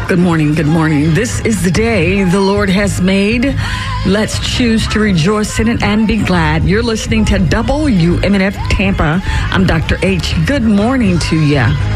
Good morning. Good morning. This is the day the Lord has made. Let's choose to rejoice in it and be glad. You're listening to WMNF Tampa. I'm Dr. H. Good morning to you.